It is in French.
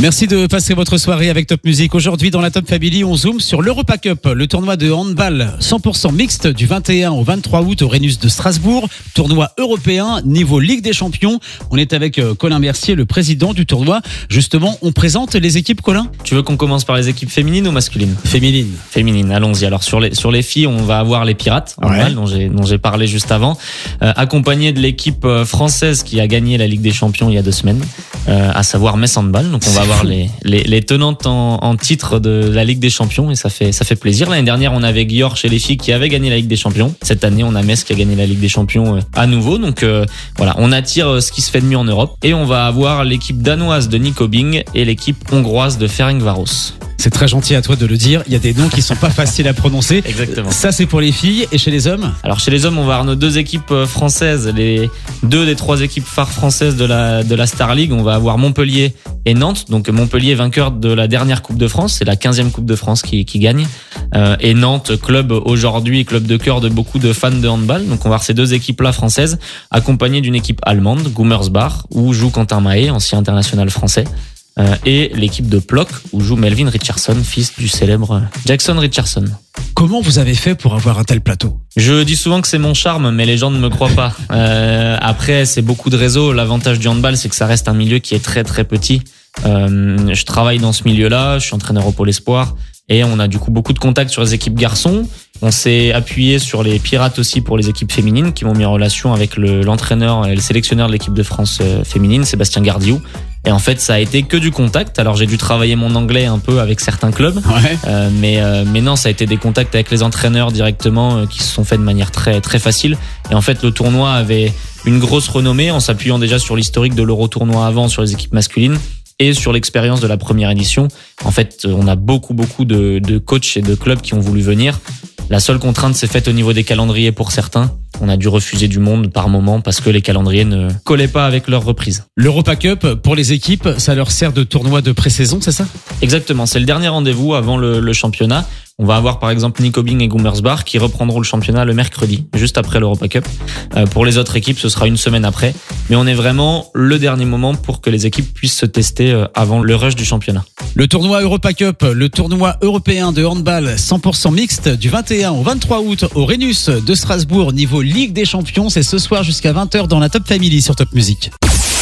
Merci de passer votre soirée avec Top Music. Aujourd'hui, dans la Top Family, on zoome sur l'Europa Cup, le tournoi de handball 100% mixte du 21 au 23 août au Rhenus de Strasbourg. Tournoi européen, niveau Ligue des Champions. On est avec Colin Mercier, le président du tournoi. Justement, on présente les équipes, Colin ? Tu veux qu'on commence par les équipes féminines ou masculines ? Féminines, allons-y. Alors sur les filles, on va avoir les Pirates, handball, dont j'ai parlé juste avant, accompagné de l'équipe française qui a gagné la Ligue des Champions il y a 2 semaines, à savoir Metz Handball. Donc on va avoir les tenantes en titre de la Ligue des Champions et ça fait plaisir. L'année dernière, on avait Győr chez les filles qui avait gagné la Ligue des Champions. Cette année, on a Metz qui a gagné la Ligue des Champions à nouveau. Donc voilà, on attire ce qui se fait de mieux en Europe et on va avoir l'équipe danoise de Nyköping et l'équipe hongroise de Ferencváros. C'est très gentil à toi de le dire. Il y a des noms qui sont pas faciles à prononcer. Exactement. Ça, c'est pour les filles. Et chez les hommes ? Alors, chez les hommes, on va avoir nos 2 équipes françaises, les 2 des 3 équipes phares françaises de la Star League. On va avoir Montpellier et Nantes. Donc, Montpellier, vainqueur de la dernière Coupe de France. C'est la 15e Coupe de France qui gagne. Et Nantes, club aujourd'hui, club de cœur de beaucoup de fans de handball. Donc, on va avoir ces 2 équipes-là françaises, accompagnées d'une équipe allemande, Gummersbach, où joue Quentin Mahé, ancien international français. Et l'équipe de Plock où joue Melvin Richardson, fils du célèbre Jackson Richardson. Comment vous avez fait pour avoir un tel plateau ? Je dis souvent que c'est mon charme, mais les gens ne me croient pas. Après, c'est beaucoup de réseaux. L'avantage du handball, c'est que ça reste un milieu qui est très très petit. Je travaille dans ce milieu-là, je suis entraîneur au Pôle Espoir et on a du coup beaucoup de contacts sur les équipes garçons. On s'est appuyé sur les Pirates aussi pour les équipes féminines qui m'ont mis en relation avec l'entraîneur et le sélectionneur de l'équipe de France féminine, Sébastien Gardiou. Et en fait, ça a été que du contact. Alors, j'ai dû travailler mon anglais un peu avec certains clubs. Ouais. Mais non, ça a été des contacts avec les entraîneurs directement qui se sont faits de manière très, très facile. Et en fait, le tournoi avait une grosse renommée en s'appuyant déjà sur l'historique de l'Euro-tournoi avant, sur les équipes masculines et sur l'expérience de la première édition. En fait, on a beaucoup de coachs et de clubs qui ont voulu venir. La seule contrainte s'est faite au niveau des calendriers pour certains. On a dû refuser du monde par moment parce que les calendriers ne collaient pas avec leur reprise. L'Europa Cup, pour les équipes, ça leur sert de tournoi de pré-saison, c'est ça ? Exactement, c'est le dernier rendez-vous avant le championnat. On va avoir par exemple Nyköping et Gummersbach qui reprendront le championnat le mercredi, juste après l'Europa Cup. Pour les autres équipes, ce sera une semaine après. Mais on est vraiment le dernier moment pour que les équipes puissent se tester avant le rush du championnat. Le tournoi Europa Cup, le tournoi européen de handball 100% mixte du 21 au 23 août au Rhenus de Strasbourg, niveau Ligue des Champions. C'est ce soir jusqu'à 20h dans la Top Family sur Top Music.